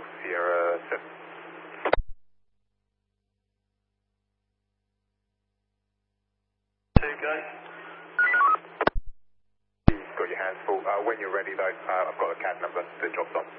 Sierra 7. Two, go. You've got your hands full. When you're ready though, I've got a CAD number that drops on.